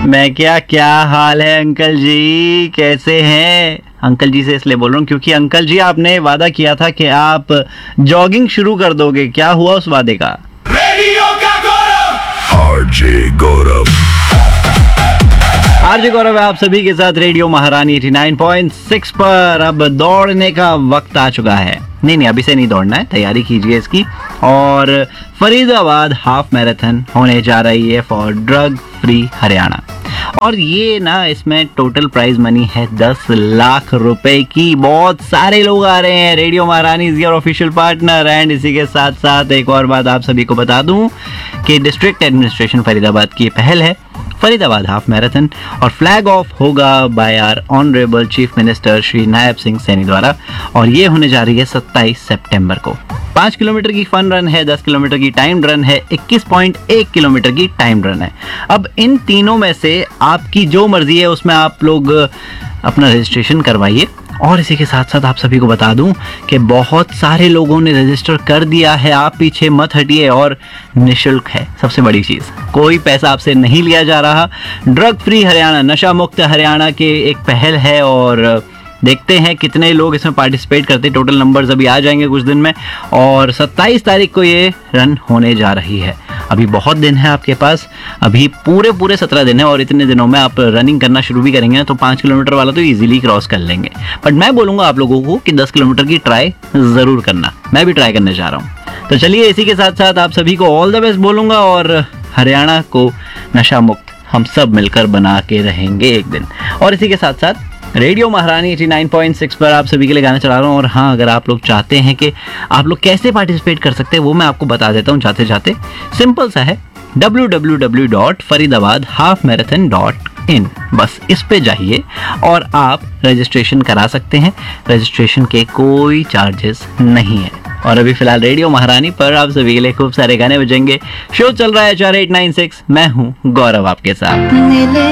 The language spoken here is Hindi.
मैं क्या हाल है अंकल जी, कैसे हैं? अंकल जी से इसलिए बोल रहा हूँ क्योंकि अंकल जी आपने वादा किया था कि आप जॉगिंग शुरू कर दोगे, क्या हुआ उस वादे का? रेडियो का गौरव आरजे गौरव है आप सभी के साथ रेडियो महारानी 89.6 पर। अब दौड़ने का वक्त आ चुका है। नहीं, अभी से नहीं दौड़ना है, तैयारी कीजिए इसकी। और फरीदाबाद हाफ मैराथन होने जा रही है फॉर ड्रग फ्री हरियाणा। और ये ना, इसमें टोटल प्राइज मनी है 10 लाख रुपए की। बहुत सारे लोग आ रहे हैं। रेडियो महारानी is your official partner. And इसी के साथ साथ एक और बात आप सभी को बता दूं कि डिस्ट्रिक्ट एडमिनिस्ट्रेशन फरीदाबाद की पहल है फरीदाबाद हाफ मैराथन, और फ्लैग ऑफ होगा by our honourable chief minister Shri Nayab Singh Saini द्वारा। और ये होने जा रही है 27 सितंबर को। 5 किलोमीटर की फन रन है, 10 किलोमीटर की टाइम रन है, 21.1 किलोमीटर की टाइम रन है। अब इन तीनों में से आपकी जो मर्जी है उसमें आप लोग अपना रजिस्ट्रेशन करवाइए। और इसी के साथ साथ आप सभी को बता दूं कि बहुत सारे लोगों ने रजिस्टर कर दिया है। आप पीछे मत हटिए, और निःशुल्क है सबसे बड़ी चीज़, कोई पैसा आपसे नहीं लिया जा रहा। ड्रग फ्री हरियाणा, नशा मुक्त हरियाणा के एक पहल है, और देखते हैं कितने लोग इसमें पार्टिसिपेट करते हैं। टोटल नंबर्स अभी आ जाएंगे कुछ दिन में। और 27 तारीख को ये रन होने जा रही है। अभी बहुत दिन है आपके पास, अभी पूरे 17 दिन है। और इतने दिनों में आप रनिंग करना शुरू भी करेंगे ना तो 5 किलोमीटर वाला तो इजीली क्रॉस कर लेंगे। बट मैं बोलूँगा आप लोगों को कि 10 किलोमीटर की ट्राई ज़रूर करना। मैं भी ट्राई करने जा रहा हूँ। तो चलिए, इसी के साथ साथ आप सभी को ऑल द बेस्ट बोलूँगा, और हरियाणा को नशा मुक्त हम सब मिलकर बना के रहेंगे एक दिन। और इसी के साथ साथ रेडियो महारानी 89.6 पर आप सभी के लिए गाना चला रहा हूँ। और हाँ, अगर आप लोग चाहते हैं कि आप लोग कैसे पार्टिसिपेट कर सकते हैं वो मैं आपको बता देता हूँ जाते जाते। सिंपल सा है, www.faridabadhalfmarathon.in, बस इस पे जाइए और आप रजिस्ट्रेशन करा सकते हैं। रजिस्ट्रेशन के कोई चार्जेस नहीं है। और अभी फिलहाल रेडियो महारानी पर आप सभी के लिए खूब सारे गाने बजेंगे। शो चल रहा है 4896, मैं हूँ गौरव आपके साथ।